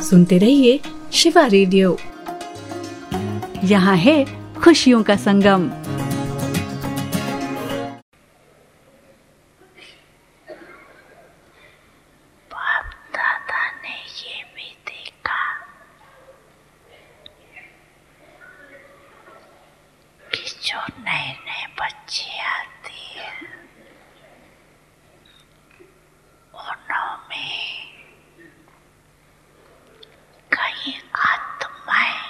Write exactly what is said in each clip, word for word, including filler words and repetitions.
सुनते रहिए शिवा रेडियो। यहाँ है खुशियों का संगम। बाप दादा ने ये भी देखा कि जो नए नए बच्चे आते हैं उनमें कई आत्माएं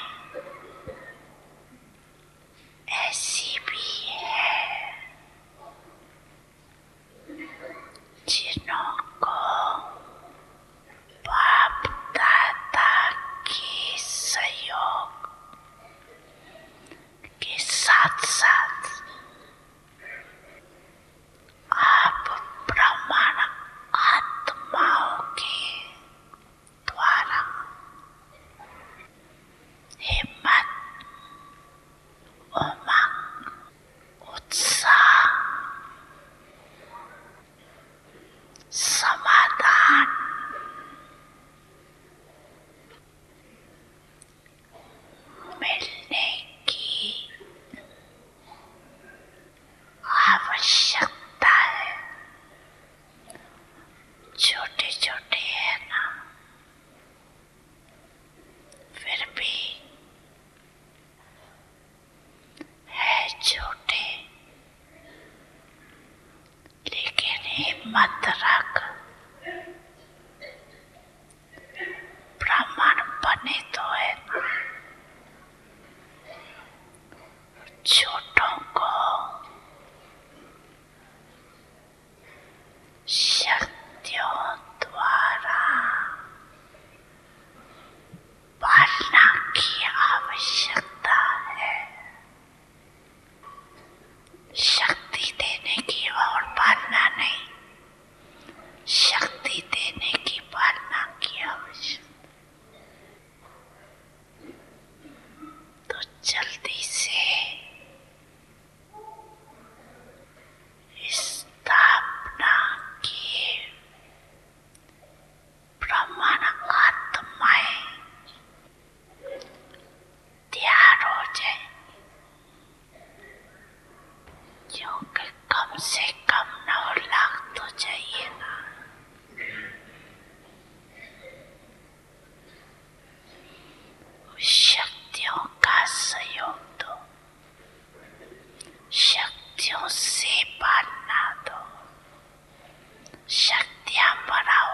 ऐसी भी है जिनको बाप दादा के सहयोग के साथ साथ आप ब्रह्मांड आत्माओं के द्वारा हिम्मत, उमंग, उत्साह, समाधान, मिलने की आवश्यकता है। छोटे छोटे है ना, फिर भी है छोटे, लेकिन हिम्मत रख, ब्राह्मण बने तो है ना। छोटों को शक्तियों द्वारा पालना की आवश्यकता है। शक्ति देने की और पालना नहीं, शक्ति देने की पालना की आवश्यकता। तो जल्दी से स्थापना की ब्रह्मांड आत्माएं तैयार हो जाए, क्योंकि कम से कम नौ लाख तो चाहिए ना। शक्तियों का सहयोग दो, शक्तियों से पालना दो, शक्तियां बढ़ाओ।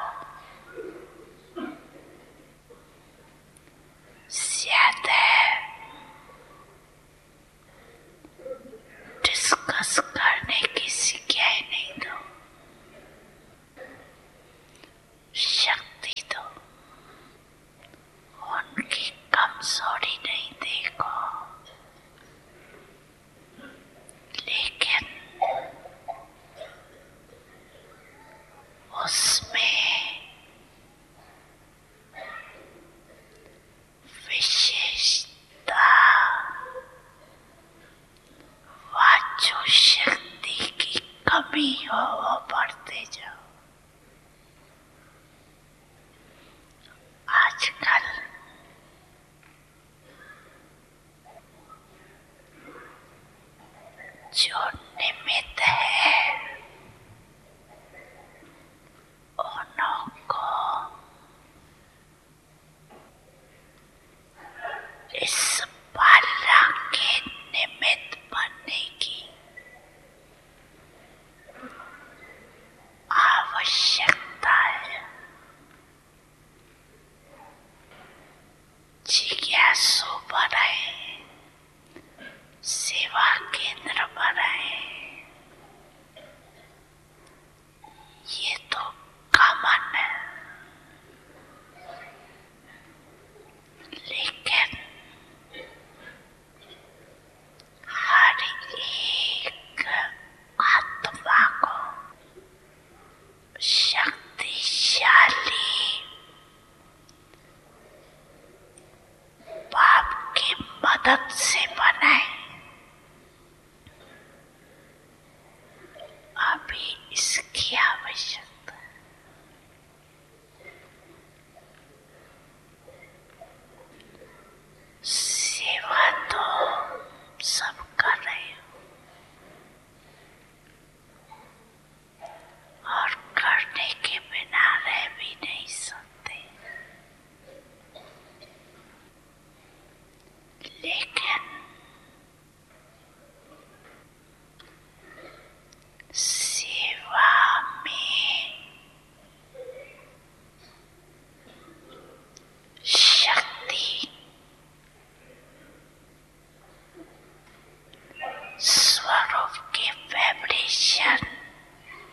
ज्यादा डिस्कस करने की सिखाई नहीं दो, शक्ति दो, उनकी कमजोरी नहीं देखो, लेकिन उसमें विशेषता, वाचो शक्ति की कमी हो वो बढ़ते जाओ। आजकल जो निमित्त है